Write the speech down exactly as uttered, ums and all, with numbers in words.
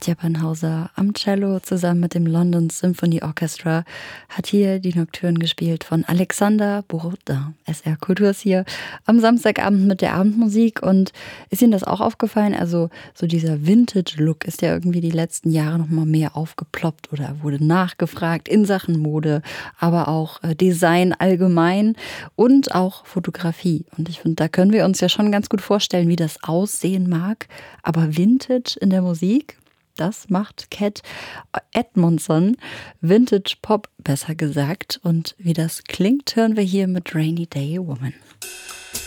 Katja Banhauser am Cello zusammen mit dem London Symphony Orchestra hat hier die Nocturne gespielt von Alexander Bourdin. S R Kultur ist hier am Samstagabend mit der Abendmusik. Und ist Ihnen das auch aufgefallen? Also so dieser Vintage-Look ist ja irgendwie die letzten Jahre noch mal mehr aufgeploppt oder wurde nachgefragt in Sachen Mode, aber auch äh, Design allgemein und auch Fotografie. Und ich finde, da können wir uns ja schon ganz gut vorstellen, wie das aussehen mag. Aber Vintage in der Musik? Das macht Cat Edmondson, Vintage Pop besser gesagt. Und wie das klingt, hören wir hier mit Rainy Day Woman.